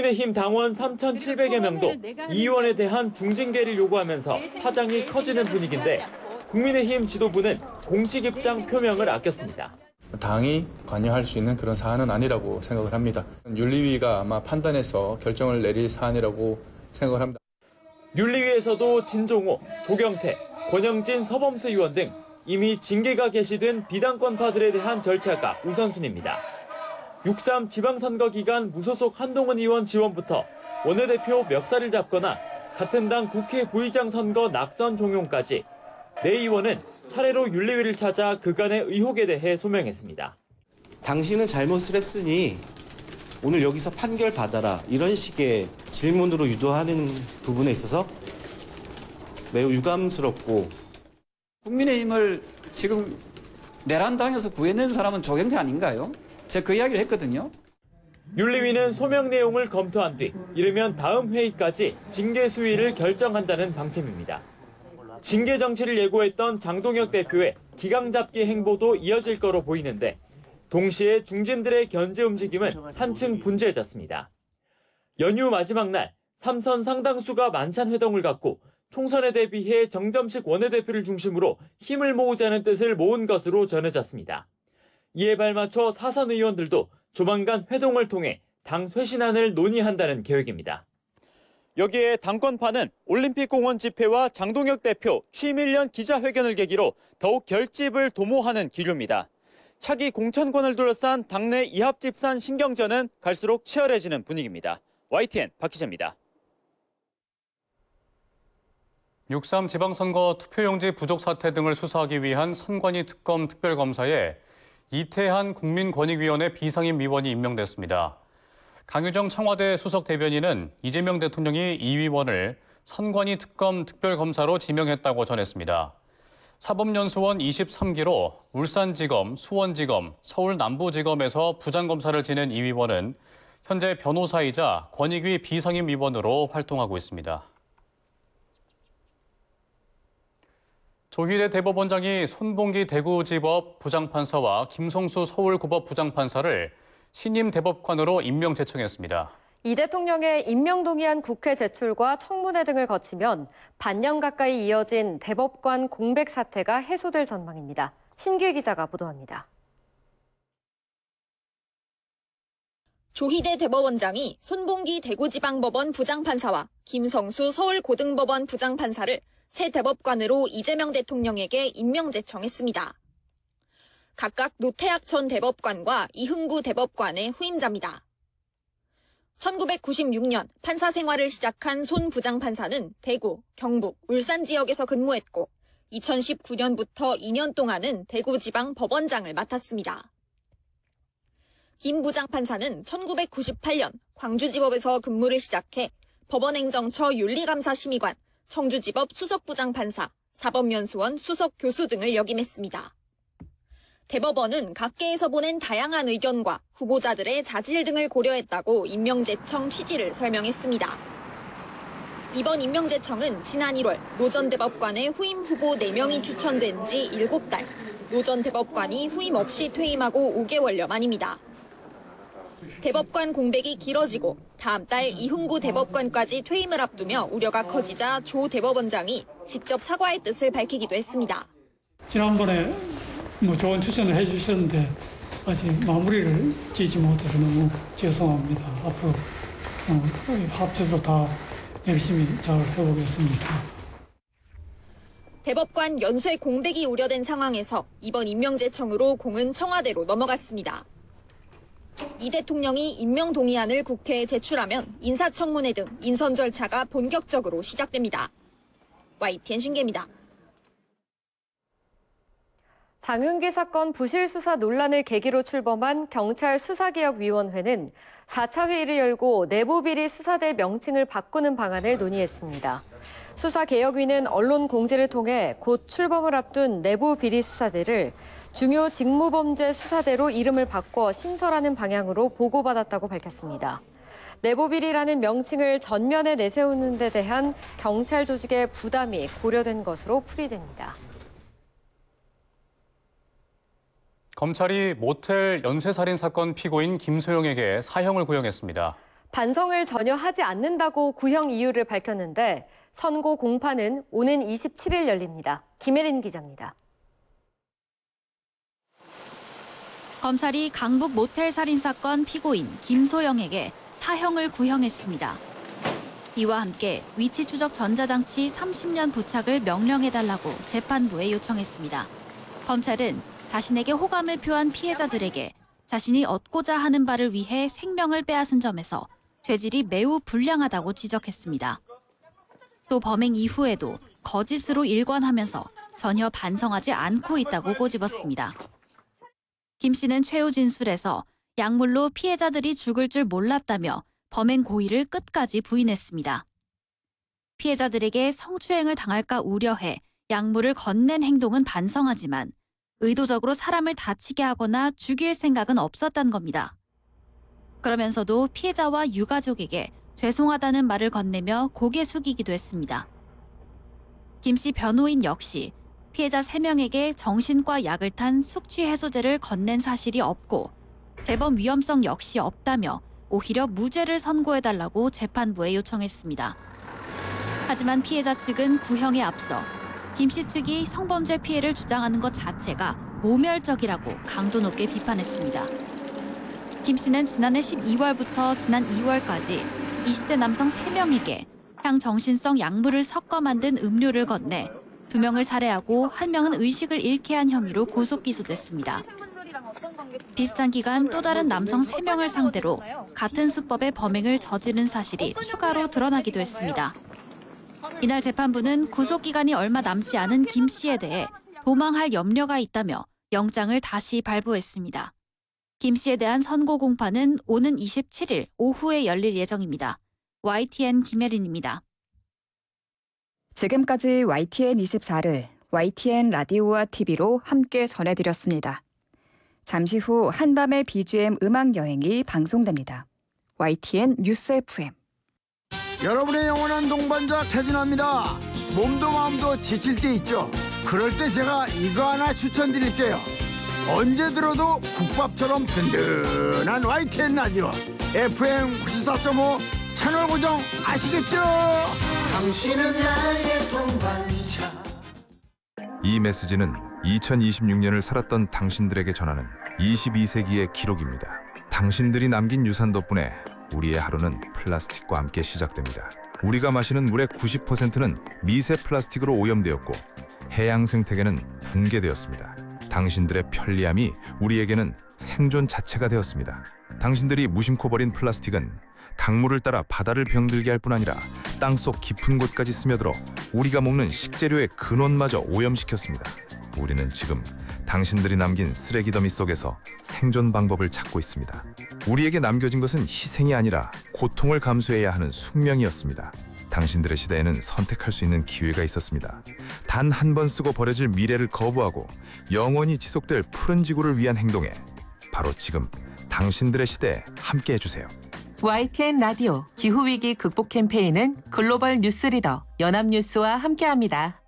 국민의힘 당원 3,700여 명도 이 의원에 대한 중징계를 요구하면서 파장이 커지는 분위기인데 국민의힘 지도부는 공식 입장 표명을 아꼈습니다. 당이 관여할 수 있는 그런 사안은 아니라고 생각을 합니다. 윤리위가 아마 판단해서 결정을 내릴 사안이라고 생각을 합니다. 윤리위에서도 진종호, 조경태, 권영진, 서범수 의원 등 이미 징계가 개시된 비당권파들에 대한 절차가 우선순위입니다. 6.3 지방선거 기간 무소속 한동훈 의원 지원부터 원내대표 멱살을 잡거나 같은 당 국회 부의장 선거 낙선 종용까지 내 의원은 차례로 윤리위를 찾아 그간의 의혹에 대해 소명했습니다. 당신은 잘못을 했으니 오늘 여기서 판결 받아라 이런 식의 질문으로 유도하는 부분에 있어서 매우 유감스럽고 국민의힘을 지금 내란당에서 구해낸 사람은 조경태 아닌가요? 제가 그 이야기를 했거든요. 윤리위는 소명 내용을 검토한 뒤 이르면 다음 회의까지 징계 수위를 결정한다는 방침입니다. 징계 정치를 예고했던 장동혁 대표의 기강잡기 행보도 이어질 거로 보이는데 동시에 중진들의 견제 움직임은 한층 분주해졌습니다. 연휴 마지막 날 3선 상당수가 만찬 회동을 갖고 총선에 대비해 정점식 원내대표를 중심으로 힘을 모으자는 뜻을 모은 것으로 전해졌습니다. 이에 발맞춰 4선 의원들도 조만간 회동을 통해 당 쇄신안을 논의한다는 계획입니다. 여기에 당권파는 올림픽공원 집회와 장동혁 대표 취임 1년 기자회견을 계기로 더욱 결집을 도모하는 기류입니다. 차기 공천권을 둘러싼 당내 이합집산 신경전은 갈수록 치열해지는 분위기입니다. YTN 박 기자입니다. 6.3 지방선거 투표용지 부족 사태 등을 수사하기 위한 선관위 특검 특별검사에 이태한 국민권익위원회 비상임위원이 임명됐습니다. 강유정 청와대 수석 대변인은 이재명 대통령이 이 위원을 선관위 특검 특별검사로 지명했다고 전했습니다. 사법연수원 23기로 울산지검, 수원지검, 서울남부지검에서 부장검사를 지낸 이 위원은 현재 변호사이자 권익위 비상임위원으로 활동하고 있습니다. 조희대 대법원장이 손봉기 대구지법 부장판사와 김성수 서울고법 부장판사를 신임 대법관으로 임명 제청했습니다. 이 대통령의 임명 동의안 국회 제출과 청문회 등을 거치면 반년 가까이 이어진 대법관 공백 사태가 해소될 전망입니다. 신규 기자가 보도합니다. 조희대 대법원장이 손봉기 대구지방법원 부장판사와 김성수 서울고등법원 부장판사를 새 대법관으로 이재명 대통령에게 임명 제청했습니다. 각각 노태학 전 대법관과 이흥구 대법관의 후임자입니다. 1996년 판사 생활을 시작한 손 부장판사는 대구, 경북, 울산 지역에서 근무했고 2019년부터 2년 동안은 대구지방법원장을 맡았습니다. 김 부장판사는 1998년 광주지법에서 근무를 시작해 법원행정처 윤리감사심의관, 청주지법 수석부장판사, 사법연수원 수석교수 등을 역임했습니다. 대법원은 각계에서 보낸 다양한 의견과 후보자들의 자질 등을 고려했다고 임명제청 취지를 설명했습니다. 이번 임명제청은 지난 1월 노 전 대법관의 후임 후보 4명이 추천된 지 7달, 노 전 대법관이 후임 없이 퇴임하고 5개월여 만입니다. 대법관 공백이 길어지고 다음 달 이흥구 대법관까지 퇴임을 앞두며 우려가 커지자 조 대법원장이 직접 사과의 뜻을 밝히기도 했습니다. 지난번에 좋은 추천을 해주셨는데 아직 마무리를 지지 못해서 너무 죄송합니다. 앞으로 합쳐서 다 열심히 잘 해보겠습니다. 대법관 연쇄 공백이 우려된 상황에서 이번 임명제청으로 공은 청와대로 넘어갔습니다. 이 대통령이 임명 동의안을 국회에 제출하면 인사청문회 등 인선 절차가 본격적으로 시작됩니다. YTN 신기입니다. 장윤기 사건 부실 수사 논란을 계기로 출범한 경찰 수사개혁위원회는 4차 회의를 열고 내부비리 수사대 명칭을 바꾸는 방안을 논의했습니다. 수사개혁위는 언론 공지를 통해 곧 출범을 앞둔 내부비리 수사대를 중요 직무범죄 수사대로 이름을 바꿔 신설하는 방향으로 보고받았다고 밝혔습니다. 내부비리라는 명칭을 전면에 내세우는 데 대한 경찰 조직의 부담이 고려된 것으로 풀이됩니다. 검찰이 모텔 연쇄살인 사건 피고인 김소영에게 사형을 구형했습니다. 반성을 전혀 하지 않는다고 구형 이유를 밝혔는데 선고 공판은 오는 27일 열립니다. 김혜린 기자입니다. 검찰이 강북 모텔 살인 사건 피고인 김소영에게 사형을 구형했습니다. 이와 함께 위치 추적 전자장치 30년 부착을 명령해달라고 재판부에 요청했습니다. 검찰은 자신에게 호감을 표한 피해자들에게 자신이 얻고자 하는 바를 위해 생명을 빼앗은 점에서 죄질이 매우 불량하다고 지적했습니다. 또 범행 이후에도 거짓으로 일관하면서 전혀 반성하지 않고 있다고 꼬집었습니다. 김 씨는 최후 진술에서 약물로 피해자들이 죽을 줄 몰랐다며 범행 고의를 끝까지 부인했습니다. 피해자들에게 성추행을 당할까 우려해 약물을 건넨 행동은 반성하지만 의도적으로 사람을 다치게 하거나 죽일 생각은 없었단 겁니다. 그러면서도 피해자와 유가족에게 죄송하다는 말을 건네며 고개 숙이기도 했습니다. 김 씨 변호인 역시 피해자 3명에게 정신과 약을 탄 숙취 해소제를 건넨 사실이 없고 재범 위험성 역시 없다며 오히려 무죄를 선고해달라고 재판부에 요청했습니다. 하지만 피해자 측은 구형에 앞서 김 씨 측이 성범죄 피해를 주장하는 것 자체가 모멸적이라고 강도 높게 비판했습니다. 김 씨는 지난해 12월부터 지난 2월까지 20대 남성 3명에게 향정신성 약물을 섞어 만든 음료를 건네 2명을 살해하고 1명은 의식을 잃게 한 혐의로 구속 기소됐습니다. 비슷한 기간 또 다른 남성 3명을 상대로 같은 수법의 범행을 저지른 사실이 추가로 드러나기도 했습니다. 이날 재판부는 구속 기간이 얼마 남지 않은 김 씨에 대해 도망할 염려가 있다며 영장을 다시 발부했습니다. 김 씨에 대한 선고 공판은 오는 27일 오후에 열릴 예정입니다. YTN 김혜린입니다. 지금까지 YTN24를 YTN 라디오와 TV로 함께 전해드렸습니다. 잠시 후 한밤의 BGM 음악 여행이 방송됩니다. YTN 뉴스 FM. 여러분의 영원한 동반자 태진아입니다. 몸도 마음도 지칠 때 있죠. 그럴 때 제가 이거 하나 추천드릴게요. 언제 들어도 국밥처럼 든든한 YTN 라디오 FM 94.5 채널 고정 아시겠죠? 당신은 나의 동반자. 이 메시지는 2026년을 살았던 당신들에게 전하는 22세기의 기록입니다. 당신들이 남긴 유산 덕분에 우리의 하루는 플라스틱과 함께 시작됩니다. 우리가 마시는 물의 90%는 미세 플라스틱으로 오염되었고 해양 생태계는 붕괴되었습니다. 당신들의 편리함이 우리에게는 생존 자체가 되었습니다. 당신들이 무심코 버린 플라스틱은 강물을 따라 바다를 병들게 할 뿐 아니라 땅속 깊은 곳까지 스며들어 우리가 먹는 식재료의 근원마저 오염시켰습니다. 우리는 지금 당신들이 남긴 쓰레기 더미 속에서 생존 방법을 찾고 있습니다. 우리에게 남겨진 것은 희생이 아니라 고통을 감수해야 하는 숙명이었습니다. 당신들의 시대에는 선택할 수 있는 기회가 있었습니다. 단 한 번 쓰고 버려질 미래를 거부하고 영원히 지속될 푸른 지구를 위한 행동에 바로 지금 당신들의 시대에 함께 해주세요. YTN 라디오 기후위기 극복 캠페인은 글로벌 뉴스리더 연합뉴스와 함께합니다.